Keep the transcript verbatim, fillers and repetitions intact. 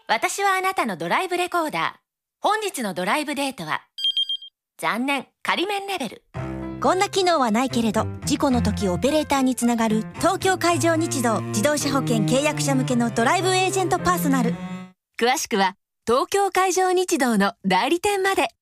私はあなたのドライブレコーダー。本日のドライブデートは残念、仮免レベル。 こんな機能はないけれど事故の時オペレーターにつながる東京海上日動自動車保険契約者向けのドライブエージェントパーソナル。 詳しくは東京海上日動の代理店まで。